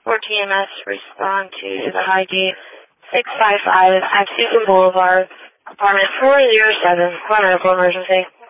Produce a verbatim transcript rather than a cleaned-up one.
four T M S, respond to the high gate six five five at Susan Boulevard, apartment four oh seven, what medical emergency?